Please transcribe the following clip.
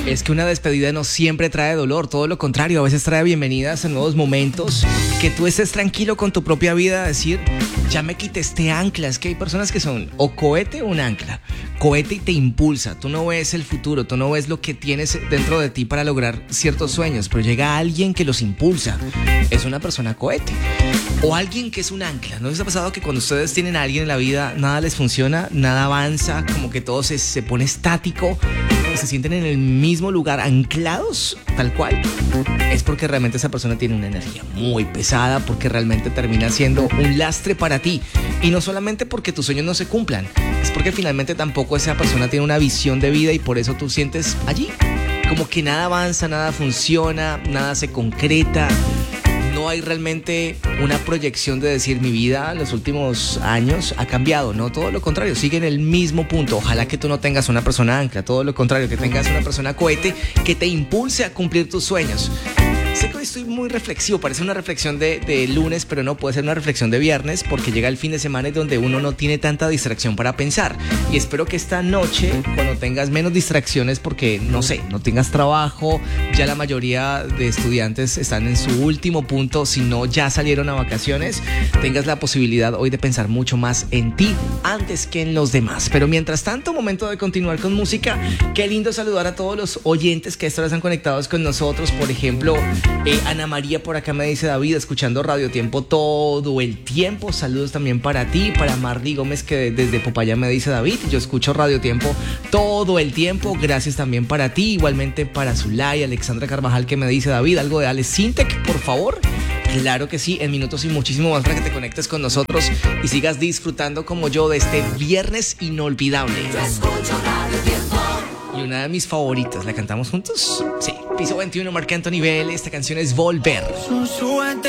Es que una despedida no siempre trae dolor, todo lo contrario, a veces trae bienvenidas a nuevos momentos, que tú estés tranquilo con tu propia vida, decir, ya me quité este ancla. Es que hay personas que son o cohete o un ancla. Cohete y te impulsa, tú no ves el futuro, tú no ves lo que tienes dentro de ti para lograr ciertos sueños, pero llega alguien que los impulsa, es una persona cohete. O alguien que es un ancla. ¿No les ha pasado que cuando ustedes tienen a alguien en la vida, nada les funciona, nada avanza, como que todo se pone estático, se sienten en el mismo lugar, anclados, tal cual? Es porque realmente esa persona tiene una energía muy pesada, porque realmente termina siendo un lastre para ti. Y no solamente porque tus sueños no se cumplan, es porque finalmente tampoco esa persona tiene una visión de vida y por eso tú sientes allí como que nada avanza, nada funciona, nada se concreta. No hay realmente una proyección de decir mi vida en los últimos años ha cambiado, no, todo lo contrario, sigue en el mismo punto. Ojalá que tú no tengas una persona ancla, todo lo contrario, que tengas una persona cohete que te impulse a cumplir tus sueños. Sé que hoy estoy muy reflexivo, parece una reflexión de lunes, pero no, puede ser una reflexión de viernes, porque llega el fin de semana y donde uno no tiene tanta distracción para pensar. Y espero que esta noche, cuando tengas menos distracciones, porque no sé, no tengas trabajo, ya la mayoría de estudiantes están en su último punto, si no ya salieron a vacaciones, tengas la posibilidad hoy de pensar mucho más en ti antes que en los demás. Pero mientras tanto, momento de continuar con música. Qué lindo saludar a todos los oyentes que esta vez están conectados con nosotros. Por ejemplo, Ana María por acá me dice: David, escuchando Radio Tiempo todo el tiempo. Saludos también para ti. Para Marley Gómez, que desde Popayán me dice: David, yo escucho Radio Tiempo todo el tiempo. Gracias también para ti. Igualmente para Zulay, Alexandra Carvajal, que me dice: David, algo de Alex Sintek, por favor. Claro que sí, en minutos y muchísimo más para que te conectes con nosotros y sigas disfrutando como yo de este viernes inolvidable. Yo escucho Radio Tiempo. Y una de mis favoritas, ¿la cantamos juntos? Sí, Piso 21, Marc Anthony Bell, esta canción es Volver. Súbete